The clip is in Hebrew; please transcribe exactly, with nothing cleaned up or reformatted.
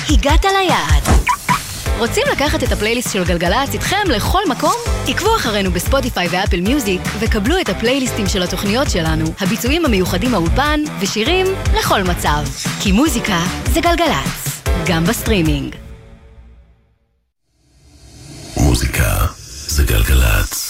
הגעת ליעד. רוצים לקחת את הפלייליסט של גלגלצ איתכם לכל מקום? עקבו אחרינו בספוטיפיי ואפל מיוזיק וקבלו את הפלייליסטים של התוכניות שלנו, הביצועים המיוחדים מהאולפן ושירים לכל מצב. כי מוזיקה זה גלגלצ, גם בסטרימינג. מוזיקה זה גלגלצ.